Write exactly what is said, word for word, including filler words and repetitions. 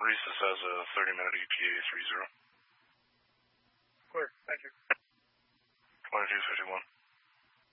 Teresa says a thirty minute E T A three zero.